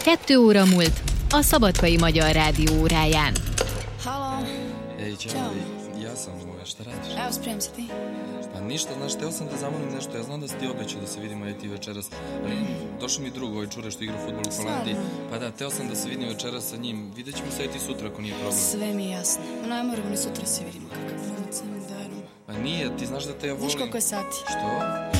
2 óra múlt a Szabadkai Magyar Rádió óráján. Halo. Ej, čao, ja sam, šta radiš? Evo, spremam se, ti. Pa ništa, znaš, teo sam da zamolim nešto, ja znam da si ti obećao da se vidimo i ti večeras, ali došao mi drug, ovaj čure što igra fudbal u Holandiji, pa da, teo sam da se vidim večeras sa njim, vidjet ćemo se i ti sutra ako nije problem. Sve mi je jasno. Ne moramo ni sutra se vidimo, kakav problem, samo da. Pa nije, ti znaš da te ja volim. Znaš koliko je sati? Što?